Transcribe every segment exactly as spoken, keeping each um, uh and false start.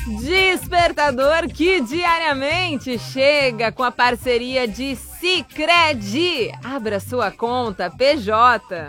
Despertador que diariamente chega com a parceria de Sicredi. Abra sua conta P J.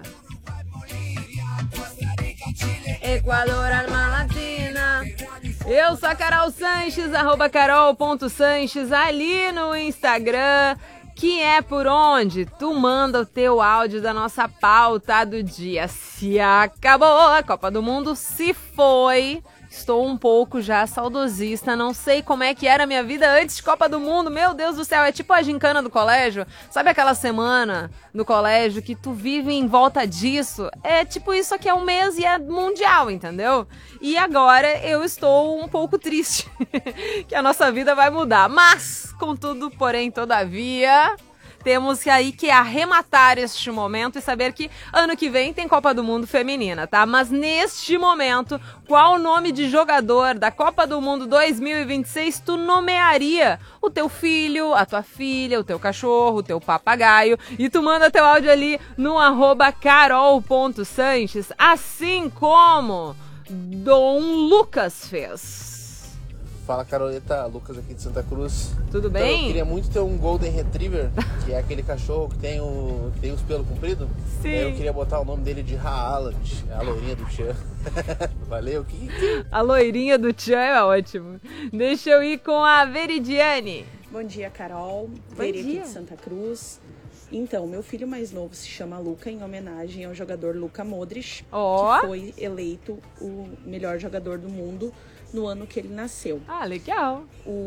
Equador, Alma Latina. Eu sou a Carol Sanches, arroba carol.sanches ali no Instagram, que é por onde tu manda o teu áudio da nossa pauta do dia. Se acabou, a Copa do Mundo se foi. Estou um pouco já saudosista, não sei como é que era a minha vida antes de Copa do Mundo, meu Deus do céu, é tipo a gincana do colégio, sabe aquela semana no colégio que tu vive em volta disso? É tipo isso aqui é um mês e é mundial, entendeu? E agora eu estou um pouco triste, que a nossa vida vai mudar, mas, contudo, porém, todavia... temos que aí que arrematar este momento e saber que ano que vem tem Copa do Mundo feminina, tá? Mas neste momento, qual o nome de jogador da Copa do Mundo dois mil e vinte e seis tu nomearia? O teu filho, a tua filha, o teu cachorro, o teu papagaio. E tu manda teu áudio ali no arroba carol.sanches, assim como Dom Lucas fez. Fala, Caroleta, Lucas aqui de Santa Cruz. Tudo bem? Então, eu queria muito ter um Golden Retriever, que é aquele cachorro que tem, o, que tem os pelos compridos. Sim. Daí eu queria botar o nome dele de Haaland, a loirinha do Tchan. Valeu, que... A loirinha do Tchan é ótimo. Deixa eu ir com a Veridiane. Bom dia, Carol. Bom Veri aqui dia. de Santa Cruz. Então, meu filho mais novo se chama Luka, em homenagem ao jogador Luka Modric, Ó. que foi eleito o melhor jogador do mundo no ano que ele nasceu. Ah, legal.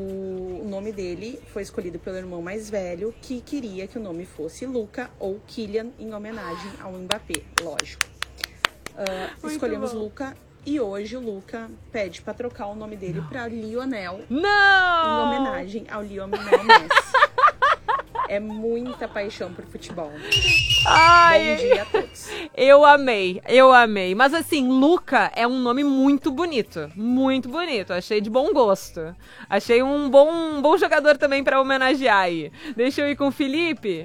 O nome dele foi escolhido pelo irmão mais velho, que queria que o nome fosse Luka ou Kylian, em homenagem ao Mbappé, lógico. Uh, escolhemos bom. Luka e hoje o Luka pede para trocar o nome dele para Lionel, em Não! homenagem ao Lionel Messi. É muita paixão por futebol. Ai, Bom dia a todos. eu amei, eu amei. Mas assim, Luca é um nome muito bonito, muito bonito. Achei de bom gosto. Achei um bom, um bom jogador também pra homenagear aí. Deixa eu ir com o Felipe.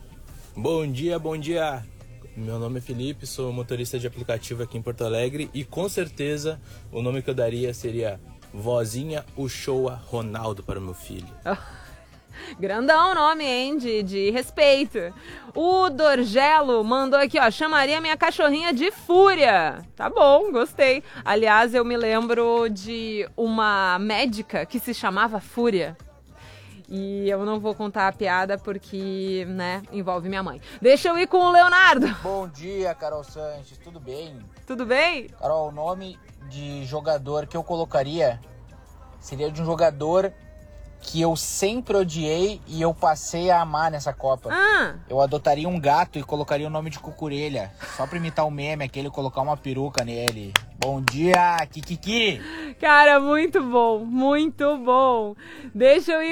Bom dia, bom dia. Meu nome é Felipe, sou motorista de aplicativo aqui em Porto Alegre e com certeza o nome que eu daria seria Vozinha Uchoa Ronaldo para o meu filho. Grandão o nome, hein? De, de respeito. O Dorgelo mandou aqui, ó. Chamaria minha cachorrinha de Fúria. Tá bom, gostei. Aliás, eu me lembro de uma médica que se chamava Fúria. E eu não vou contar a piada porque, né, envolve minha mãe. Deixa eu ir com o Leonardo. Bom dia, Carol Sanches, tudo bem? Tudo bem? Carol, o nome de jogador que eu colocaria seria de um jogador que eu sempre odiei e eu passei a amar nessa Copa. Ah. Eu adotaria um gato e colocaria o nome de Cucurelha, só pra imitar o meme, aquele colocar uma peruca nele. Bom dia, Kikiki! Cara, muito bom, muito bom. Deixa eu ir